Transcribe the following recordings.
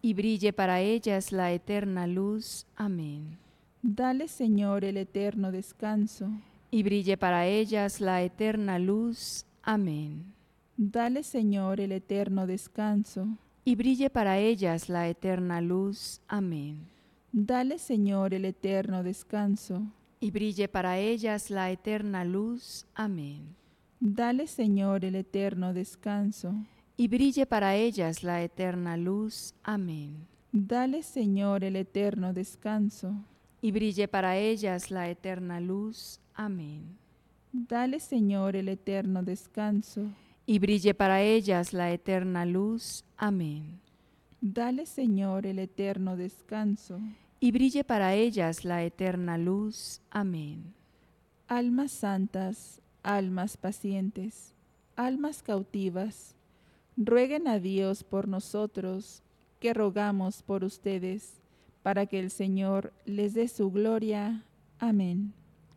y brille para ellas la eterna luz. Amén. Dale, Señor, el eterno descanso. Y brille para ellas la eterna luz. Amén. Dale, Señor, el eterno descanso. Y brille para ellas la eterna luz. Amén. Dale, Señor, el eterno descanso. Y brille para ellas la eterna luz. Amén. Dale, Señor, el eterno descanso. Y brille para ellas la eterna luz. Amén. Dale, Señor, el eterno descanso. Y brille para ellas la eterna luz. Amén. Dale, Señor, el eterno descanso. Y brille para ellas la eterna luz. Amén. Dale, Señor, el eterno descanso. Y brille para ellas la eterna luz. Amén. Almas santas, almas pacientes, almas cautivas, rueguen a Dios por nosotros, que rogamos por ustedes, para que el Señor les dé su gloria. Amén.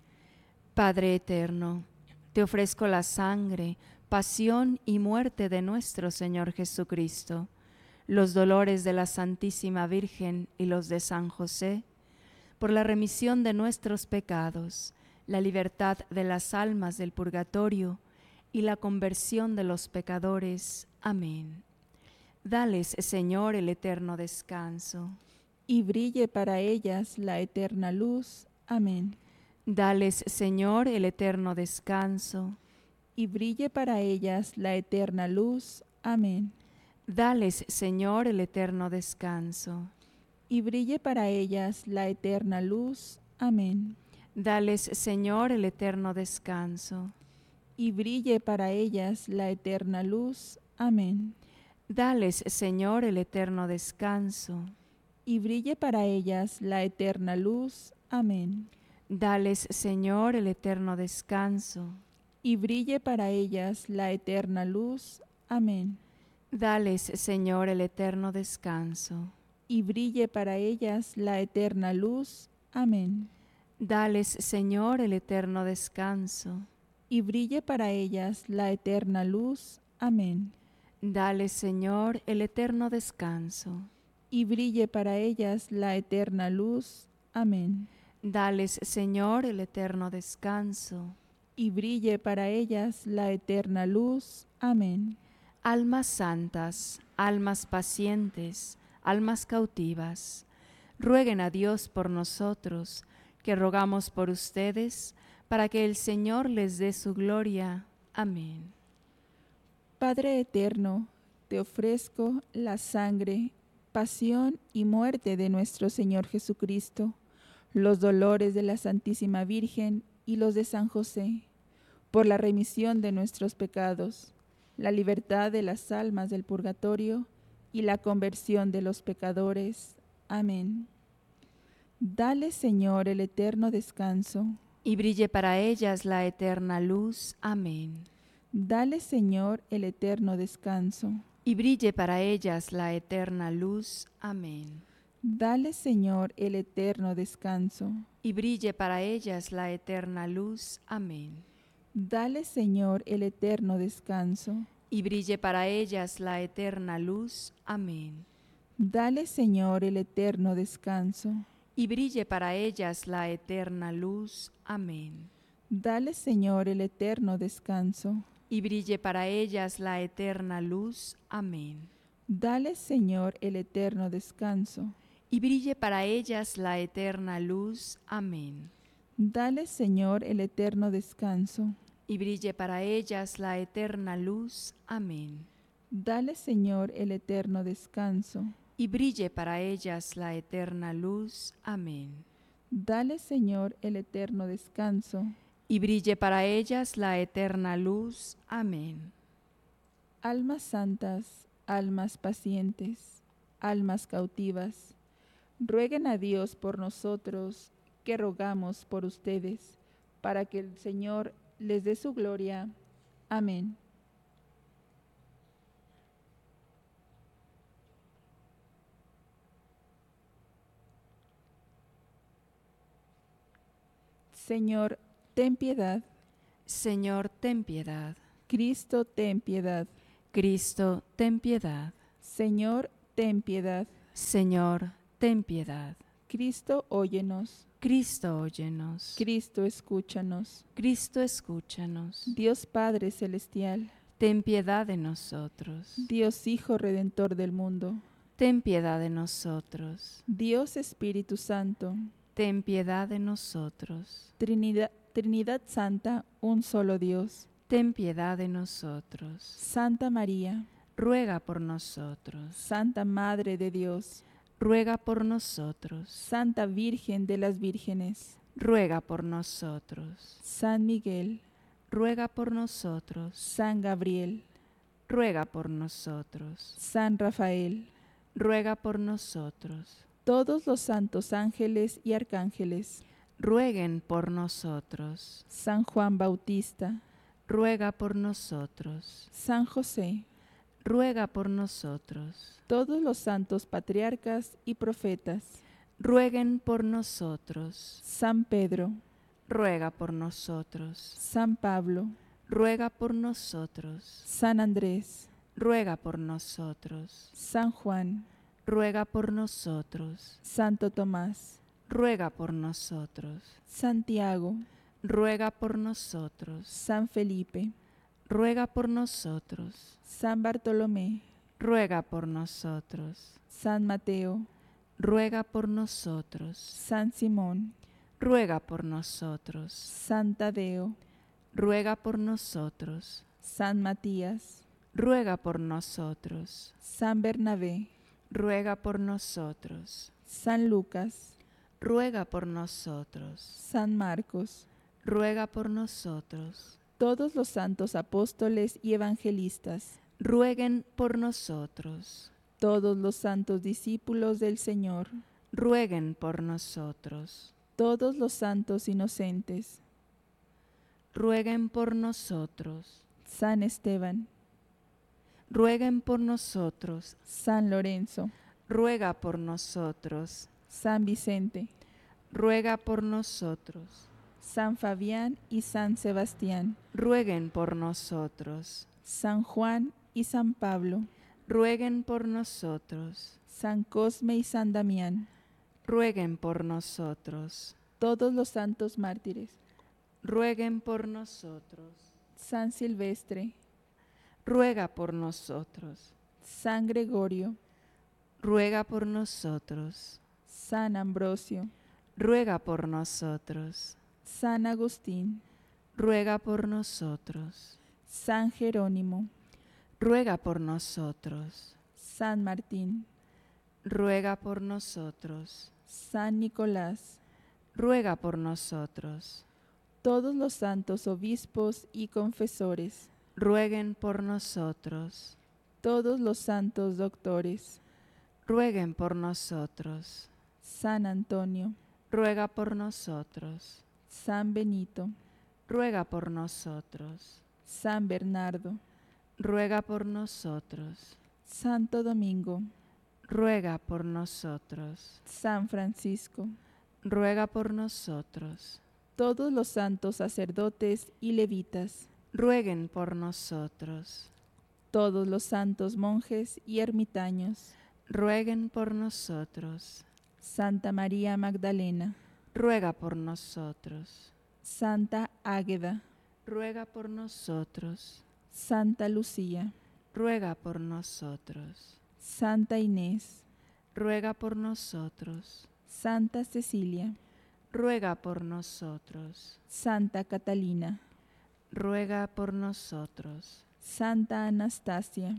Padre eterno, te ofrezco la sangre, pasión y muerte de nuestro Señor Jesucristo, los dolores de la Santísima Virgen y los de San José, por la remisión de nuestros pecados, la libertad de las almas del purgatorio y la conversión de los pecadores. Amén. Dales, Señor, el eterno descanso. Y brille para ellas la eterna luz. Amén. Dales, Señor, el eterno descanso. Y brille para ellas la eterna luz. Amén. Dales, Señor, el eterno descanso. Y brille para ellas la eterna luz. Amén. Dales, Señor, el eterno descanso. Y brille para ellas la eterna luz. Amén. Dales, Señor, el eterno descanso. Y brille para ellas la eterna luz. Amén. Dales, Señor, el eterno descanso. Y brille para ellas la eterna luz. Amén. Dales, Señor, el eterno descanso. Y brille para ellas la eterna luz. Amén. Dales, Señor, el eterno descanso. Y brille para ellas la eterna luz. Amén. Dales, Señor, el eterno descanso. Y brille para ellas la eterna luz. Amén. Dales, Señor, el eterno descanso. Y brille para ellas la eterna luz. Amén. Almas santas, almas pacientes, almas cautivas, rueguen a Dios por nosotros, que rogamos por ustedes, para que el Señor les dé su gloria. Amén. Padre eterno, te ofrezco la sangre, pasión y muerte de nuestro Señor Jesucristo, los dolores de la Santísima Virgen y los de San José, por la remisión de nuestros pecados, la libertad de las almas del purgatorio y la conversión de los pecadores. Amén. Dale, Señor, el eterno descanso. Y brille para ellas la eterna luz. Amén. Dale, Señor, el eterno descanso. Y brille para ellas la eterna luz. Amén. Dale, Señor, el eterno descanso. Y brille para ellas la eterna luz. Amén. Dale, Señor, el eterno descanso. Y brille para ellas la eterna luz. Amén. Dale, Señor, el eterno descanso. Y brille para ellas la eterna luz. Amén. Dale, Señor, el eterno descanso. Y brille para ellas la eterna luz. Amén. Dale, Señor, el eterno descanso. Y brille para ellas la eterna luz. Amén. Dale, Señor, el eterno descanso. Y brille para ellas la eterna luz. Amén. Dale, Señor, el eterno descanso. Y brille para ellas la eterna luz. Amén. Dale, Señor, el eterno descanso. Y brille para ellas la eterna luz. Amén. Almas santas, almas pacientes, almas cautivas, rueguen a Dios por nosotros, que rogamos por ustedes, para que el Señor les dé su gloria. Amén. Señor, ten piedad. Señor, ten piedad. Cristo, ten piedad. Cristo, ten piedad. Señor, ten piedad. Señor, ten piedad. Cristo, óyenos. Cristo, óyenos. Cristo, escúchanos. Cristo, escúchanos. Dios Padre Celestial, Ten piedad de nosotros. Dios Hijo Redentor del mundo, Ten piedad de nosotros. Dios Espíritu Santo, Ten piedad de nosotros. Trinidad Santa, un solo Dios. Ten piedad de nosotros. Santa María, Ruega por nosotros. Santa Madre de Dios, Ruega por nosotros. Santa Virgen de las Vírgenes, Ruega por nosotros. San Miguel, Ruega por nosotros. San Gabriel, Ruega por nosotros. San Rafael, Ruega por nosotros. todos los santos ángeles y arcángeles, Rueguen por nosotros. San Juan Bautista, Ruega por nosotros. San José, Ruega por nosotros. todos los santos patriarcas y profetas, Rueguen por nosotros. San Pedro, Ruega por nosotros. San Pablo, Ruega por nosotros. San Andrés, Ruega por nosotros. San Juan, Ruega por nosotros. Santo Tomás, Ruega por nosotros. Santiago, Ruega por nosotros. San Felipe, Ruega por nosotros. San Bartolomé, Ruega por nosotros. San Mateo, Ruega por nosotros. San Simón, Ruega por nosotros. San Tadeo, Ruega por nosotros. San Matías, Ruega por nosotros. San Bernabé, Ruega por nosotros. San Lucas, Ruega por nosotros. San Marcos, Ruega por nosotros. todos los santos apóstoles y evangelistas, Rueguen por nosotros. todos los santos discípulos del Señor, Rueguen por nosotros. todos los santos inocentes, Rueguen por nosotros. San Esteban, Rueguen por nosotros. San Lorenzo, Ruega por nosotros. San Vicente, Ruega por nosotros. San Fabián y San Sebastián, Rueguen por nosotros. San Juan y San Pablo, Rueguen por nosotros. San Cosme y San Damián, Rueguen por nosotros. todos los santos mártires, Rueguen por nosotros. San Silvestre, Ruega por nosotros. San Gregorio, Ruega por nosotros. San Ambrosio, Ruega por nosotros. San Agustín, Ruega por nosotros. San Jerónimo, Ruega por nosotros. San Martín, Ruega por nosotros. San Nicolás, Ruega por nosotros. todos los santos obispos y confesores, Rueguen por nosotros. todos los santos doctores, Rueguen por nosotros. San Antonio, Ruega por nosotros. San Benito, Ruega por nosotros. San Bernardo, Ruega por nosotros. Santo Domingo, Ruega por nosotros. San Francisco, Ruega por nosotros. todos los santos sacerdotes y levitas, Rueguen por nosotros. todos los santos monjes y ermitaños, Rueguen por nosotros. Santa María Magdalena, Ruega por nosotros. Santa Águeda, Ruega por nosotros. Santa Lucía, Ruega por nosotros. Santa Inés, Ruega por nosotros. Santa Cecilia, Ruega por nosotros. Santa Catalina, Ruega por nosotros. Santa Anastasia,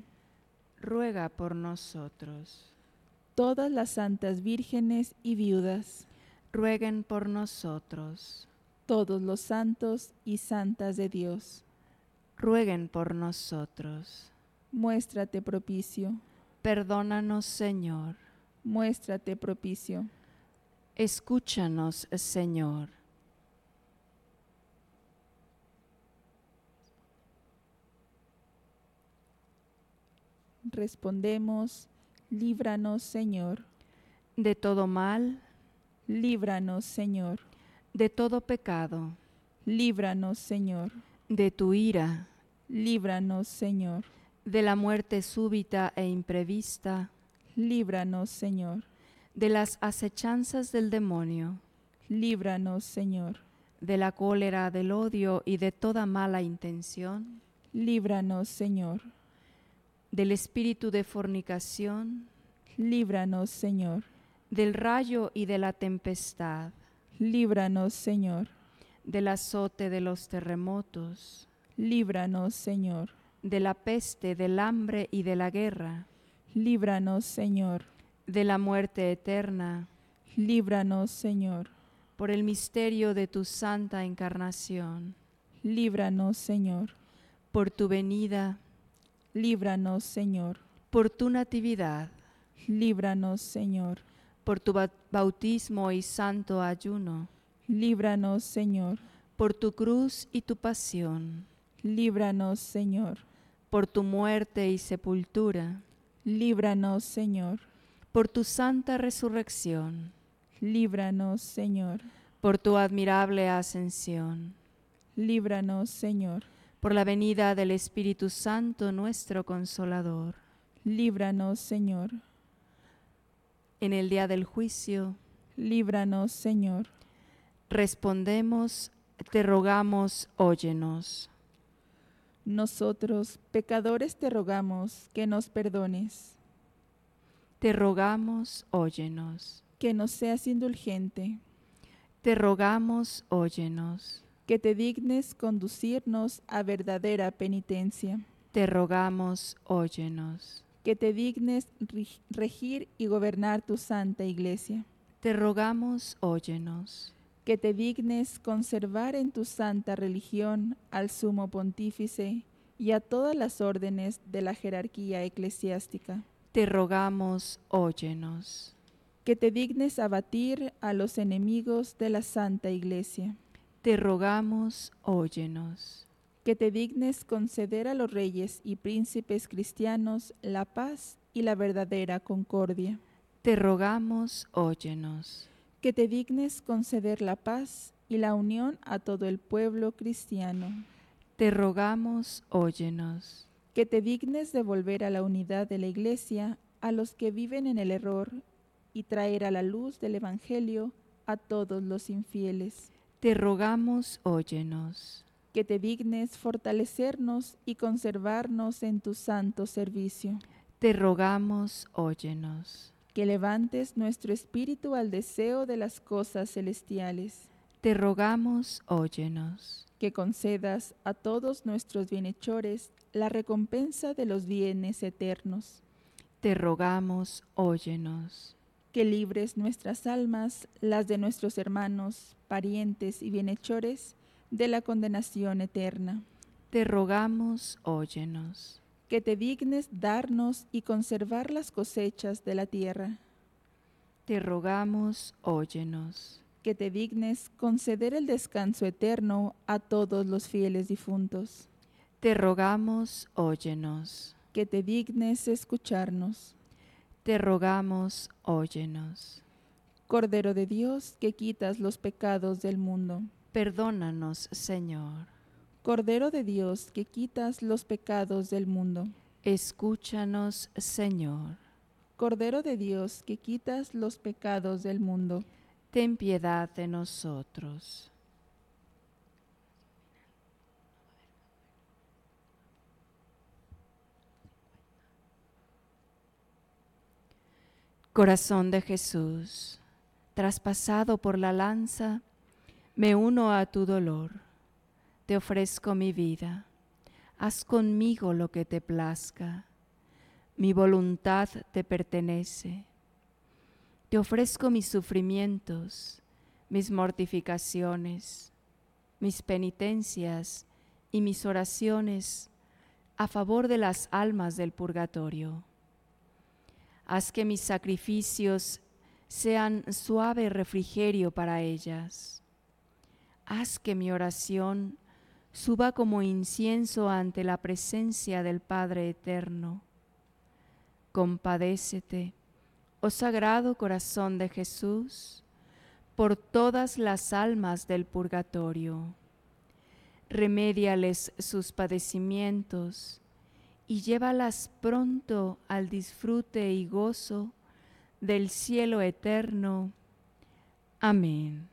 Ruega por nosotros. todas las santas vírgenes y viudas, Rueguen por nosotros. todos los santos y santas de Dios, Rueguen por nosotros. muéstrate propicio, Perdónanos, Señor. muéstrate propicio. Escúchanos, Señor. Respondemos, líbranos, Señor, De todo mal, líbranos, Señor, de todo pecado, líbranos, Señor, de tu ira, líbranos, Señor, de la muerte súbita e imprevista, líbranos, Señor. De las acechanzas del demonio, Líbranos, Señor. de la cólera, del odio y de toda mala intención, Líbranos, Señor. del espíritu de fornicación, Líbranos, Señor. del rayo y de la tempestad, Líbranos, Señor. del azote de los terremotos, Líbranos, Señor. de la peste, del hambre y de la guerra, Líbranos, Señor. de la muerte eterna, Líbranos, Señor. por el misterio de tu santa encarnación, Líbranos, Señor. por tu venida, Líbranos, Señor. por tu natividad, Líbranos, Señor. por tu bautismo y santo ayuno, Líbranos, Señor. por tu cruz y tu pasión, Líbranos, Señor. por tu muerte y sepultura, Líbranos, Señor. por tu santa resurrección, Líbranos, Señor. por tu admirable ascensión, Líbranos, Señor. por la venida del Espíritu Santo nuestro Consolador. Líbranos, Señor. En el día del juicio, Líbranos, Señor. respondemos, te rogamos, óyenos. Nosotros, pecadores, te rogamos que nos perdones, Te rogamos, óyenos. que nos seas indulgente, Te rogamos, óyenos. que te dignes conducirnos a verdadera penitencia, Te rogamos, óyenos. que te dignes regir y gobernar tu santa iglesia, Te rogamos, óyenos. que te dignes conservar en tu santa religión al sumo pontífice y a todas las órdenes de la jerarquía eclesiástica, Te rogamos, óyenos. que te dignes abatir a los enemigos de la santa iglesia, Te rogamos, óyenos. que te dignes conceder a los reyes y príncipes cristianos la paz y la verdadera concordia, Te rogamos, óyenos. que te dignes conceder la paz y la unión a todo el pueblo cristiano, Te rogamos, óyenos. que te dignes devolver a la unidad de la Iglesia a los que viven en el error y traer a la luz del Evangelio a todos los infieles, Te rogamos, óyenos. que te dignes fortalecernos y conservarnos en tu santo servicio, Te rogamos, óyenos. que levantes nuestro espíritu al deseo de las cosas celestiales, Te rogamos, óyenos. que concedas a todos nuestros bienhechores la recompensa de los bienes eternos, Te rogamos, óyenos. que libres nuestras almas, las de nuestros hermanos, parientes y bienhechores, de la condenación eterna, Te rogamos, óyenos. que te dignes darnos y conservar las cosechas de la tierra, Te rogamos, óyenos. que te dignes conceder el descanso eterno a todos los fieles difuntos, Te rogamos, óyenos. que te dignes escucharnos. Te rogamos, óyenos. Cordero de Dios, que quitas los pecados del mundo. Perdónanos, Señor. Cordero de Dios, que quitas los pecados del mundo. Escúchanos, Señor. Cordero de Dios, que quitas los pecados del mundo. Ten piedad de nosotros. Corazón de Jesús, traspasado por la lanza, me uno a tu dolor. Te ofrezco mi vida. Haz conmigo lo que te plazca. Mi voluntad te pertenece. Te ofrezco mis sufrimientos, mis mortificaciones, mis penitencias y mis oraciones a favor de las almas del purgatorio. Haz que mis sacrificios sean suave refrigerio para ellas. Haz que mi oración suba como incienso ante la presencia del Padre Eterno. Compadécete, oh Sagrado Corazón de Jesús, por todas las almas del purgatorio. Remédiales sus padecimientos y llévalas pronto al disfrute y gozo del cielo eterno. Amén.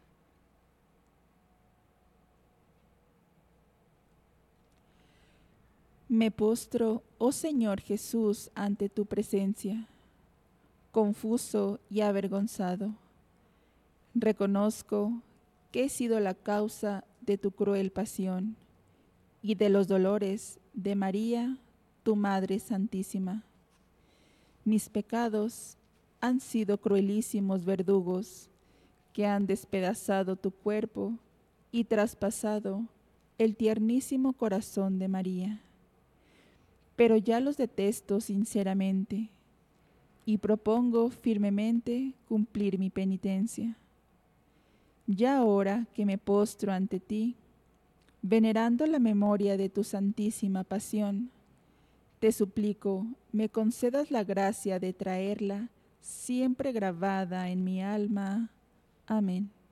Me postro, oh Señor Jesús, ante tu presencia, confuso y avergonzado. Reconozco que he sido la causa de tu cruel pasión y de los dolores de María, tu Madre Santísima. Mis pecados han sido cruelísimos verdugos que han despedazado tu cuerpo y traspasado el tiernísimo corazón de María. Pero ya los detesto sinceramente y propongo firmemente cumplir mi penitencia. Ya ahora que me postro ante ti, venerando la memoria de tu santísima pasión, te suplico me concedas la gracia de traerla siempre grabada en mi alma. Amén.